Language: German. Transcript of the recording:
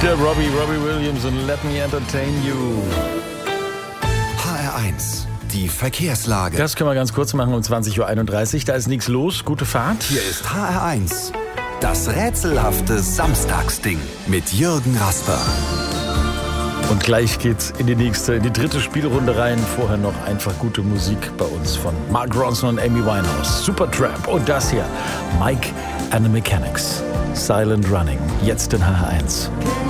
Der Robbie Williams und Let Me Entertain You. HR1, die Verkehrslage. Das können wir ganz kurz machen um 20.31 Uhr. Da ist nichts los. Gute Fahrt. Hier ist HR1, das rätselhafte Samstagsding mit Jürgen Rasper. Und gleich geht's in die dritte Spielrunde rein. Vorher noch einfach gute Musik bei uns von Mark Ronson und Amy Winehouse. Supertramp und das hier, Mike and the Mechanics. Silent Running, jetzt in HR1.